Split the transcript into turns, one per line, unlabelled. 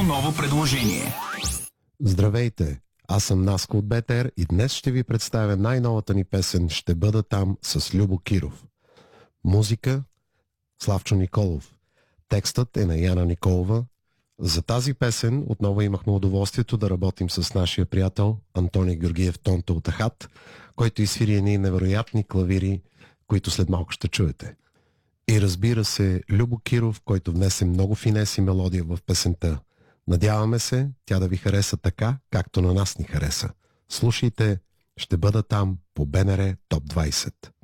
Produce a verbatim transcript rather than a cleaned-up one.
всяко ново предложение.
Здравейте! Аз съм Наско от БТР и днес ще ви представя най-новата ни песен «Ще бъда там» с Любо Киров. Музика – Славчо Николов. Текстът е на Яна Николова. За тази песен отново имахме удоволствието да работим с нашия приятел Антони Георгиев Тонто от Ахат, който изсвири едни невероятни клавири, които след малко ще чуете. И разбира се, Любо Киров, който внесе много финес и мелодия в песента. Надяваме се тя да ви хареса така, както на нас ни хареса. Слушайте, ще бъда там по БНР Топ двайсет.